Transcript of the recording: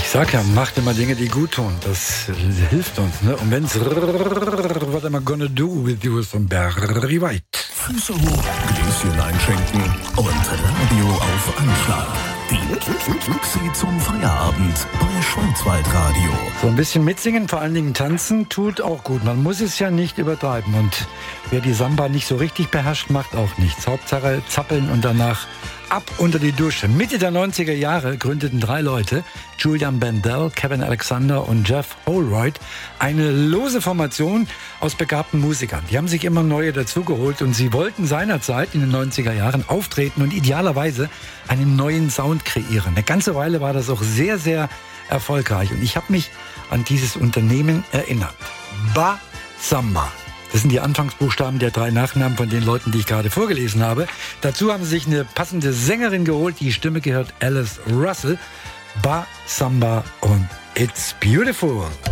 sag ja, macht immer Dinge, die gut tun. Das hilft uns, ne? Und wenn's what am I gonna do with you ist von Barry White. Füße hoch, Gläschen einschenken und Radio auf Anschlag. Die Kixi zum Feierabend bei Schwarzwaldradio. So ein bisschen mitsingen, vor allen Dingen tanzen, tut auch gut. Man muss es ja nicht übertreiben. Und wer die Samba nicht so richtig beherrscht, macht auch nichts. Hauptsache zappeln und danach ab unter die Dusche. Mitte der 90er Jahre gründeten 3 Leute, Julian Bendel, Kevin Alexander und Jeff Holroyd, eine lose Formation aus begabten Musikern. Die haben sich immer neue dazugeholt und sie wollten seinerzeit in den 90er Jahren auftreten und idealerweise einen neuen Sound kreieren. Eine ganze Weile war das auch sehr, sehr erfolgreich und ich habe mich an dieses Unternehmen erinnert. Ba Samba. Das sind die Anfangsbuchstaben der 3 Nachnamen von den Leuten, die ich gerade vorgelesen habe. Dazu haben sie sich eine passende Sängerin geholt. Die Stimme gehört Alice Russell. Ba Samba und It's Beautiful.